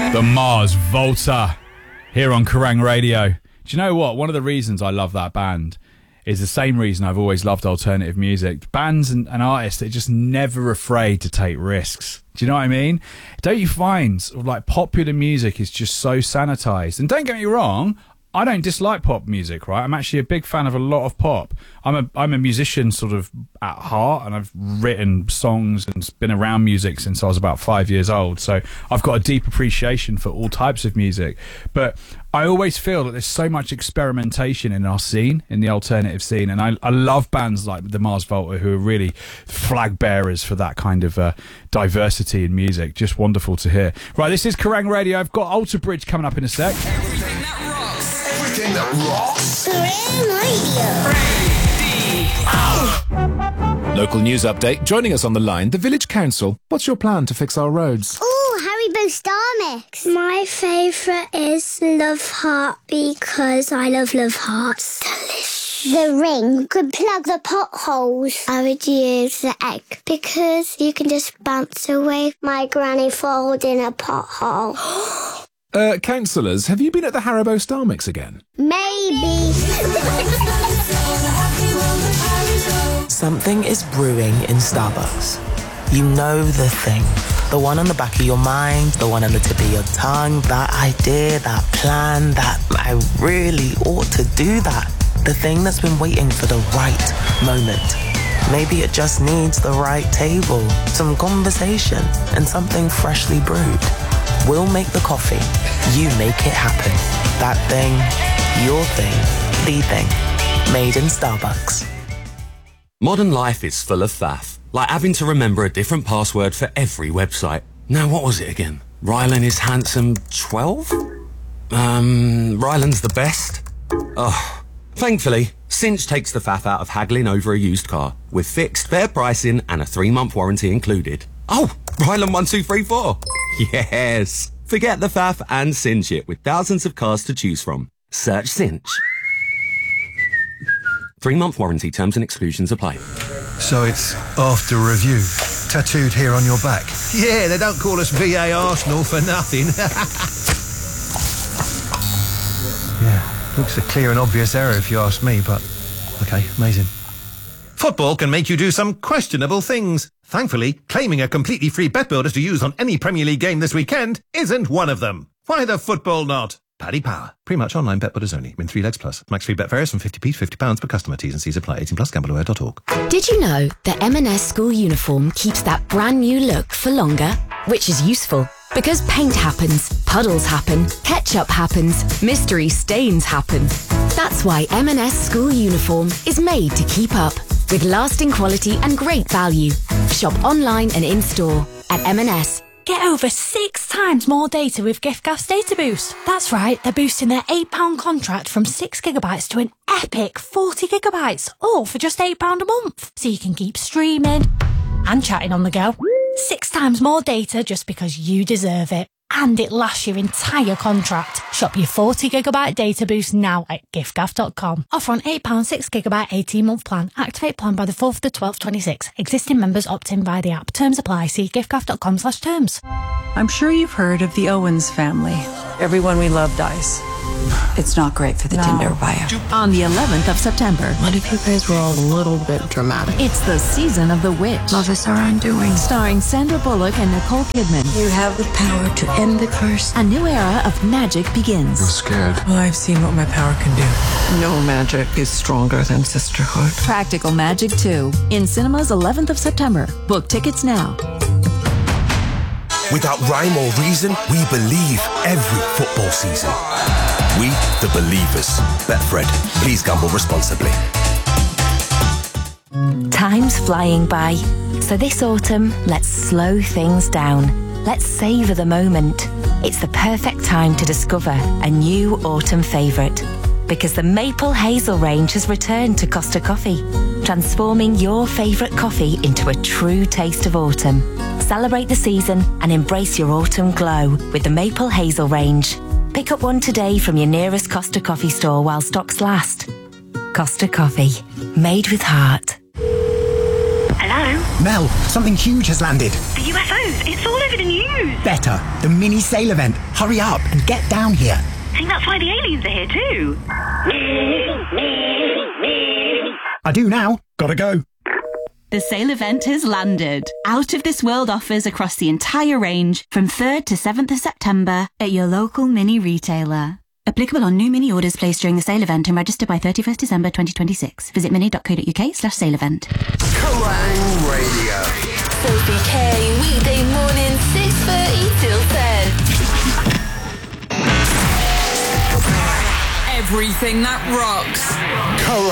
The Mars Volta here on Kerrang Radio. Do you know what? One of the reasons I love that band is the same reason I've always loved alternative music. Bands and artists that are just never afraid to take risks. Do you know what I mean? Don't you find sort of like popular music is just so sanitized? And don't get me wrong, I don't dislike pop music, right? I'm actually a big fan of a lot of pop. I'm a musician sort of at heart, and I've written songs and been around music since I was about 5 years old. So I've got a deep appreciation for all types of music. But I always feel that there's so much experimentation in our scene, in the alternative scene. And I love bands like the Mars Volta, who are really flag bearers for that kind of diversity in music. Just wonderful to hear. Right, this is Kerrang Radio. I've got Alter Bridge coming up in a sec. Everything that rocks. Everything that rocks. Kerrang Radio. Local news update. Joining us on the line, the Village Council. What's your plan to fix our roads? Oh, Haribo Star Mix. My favourite is Love Heart because I love Hearts. Delicious. The ring could plug the potholes. I would use the egg because you can just bounce away my granny falls in a pothole. Councillors, have you been at the Haribo Star Mix again? Maybe. Something is brewing in Starbucks. You know the thing. The one on the back of your mind, the one on the tip of your tongue, that idea, that plan, that I really ought to do that. The thing that's been waiting for the right moment. Maybe it just needs the right table, some conversation, and something freshly brewed. We'll make the coffee. You make it happen. That thing, your thing, the thing. Made in Starbucks. Modern life is full of faff, like having to remember a different password for every website. Now, what was it again? Rylan is handsome 12? Rylan's the best? Oh, thankfully, Cinch takes the faff out of haggling over a used car, with fixed, fair pricing and a 3-month warranty included. Oh, Rylan 1234. Yes. Forget the faff and cinch it with thousands of cars to choose from. Search Cinch. 3-month warranty, terms and exclusions apply. So it's after review, tattooed here on your back. Yeah, they don't call us VA Arsenal for nothing. Yeah, looks a clear and obvious error if you ask me, but okay, amazing. Football can make you do some questionable things. Thankfully, claiming a completely free bet builder to use on any Premier League game this weekend isn't one of them. Why the football not? Paddy Power. Pre-match online bet builders only. Win 3 legs plus. Max free bet varies from 50p to £50 per customer. T's and C's apply. 18 plus gambleware.org. Did you know that M&S school uniform keeps that brand new look for longer? Which is useful. Because paint happens, puddles happen, ketchup happens, mystery stains happen. That's why M&S school uniform is made to keep up. With lasting quality and great value. Shop online and in-store at M&S. Get over 6 times more data with giffgaff's Data Boost. That's right, they're boosting their £8 contract from 6GB to an epic 40GB, all for just £8 a month. So you can keep streaming and chatting on the go. 6 times more data just because you deserve it. And it lasts your entire contract. Shop your 40GB data boost now at giffgaff.com. Offer on £8 6GB 18-month plan. Activate plan by the 4th of the 12th 26. Existing members opt in via the app. Terms apply. See giffgaff.com/terms. I'm sure you've heard of the Owens family. Everyone we love dies. It's not great for the Tinder bio. On the 11th of September. What if you guys were all a little bit dramatic? It's the season of The Witch. Love is our undoing. Starring Sandra Bullock and Nicole Kidman. You have the power to end the curse. A new era of magic begins. I'm scared. Well, I've seen what my power can do. No magic is stronger than sisterhood. Practical Magic 2. In cinemas 11th of September. Book tickets now. Without rhyme or reason, we believe every football season. We, the Believers. Betfred. Please gamble responsibly. Time's flying by. So this autumn, let's slow things down. Let's savour the moment. It's the perfect time to discover a new autumn favourite. Because the Maple Hazel range has returned to Costa Coffee, transforming your favourite coffee into a true taste of autumn. Celebrate the season and embrace your autumn glow with the Maple Hazel range. Pick up one today from your nearest Costa Coffee store while stocks last. Costa Coffee, made with heart. Hello? Mel, something huge has landed. The UFOs, it's all over the news. Better. The mini sail event. Hurry up and get down here. I think that's why the aliens are here too. I do now. Gotta go. The sale event has landed. Out of this world offers across the entire range from 3rd to 7th of September at your local mini retailer. Applicable on new mini orders placed during the sale event and register by 31st December 2026. Visit mini.co.uk/sale event. Kerrang Radio. Sophie K, weekday morning 6:30 till 10. Everything that rocks. Kerrang!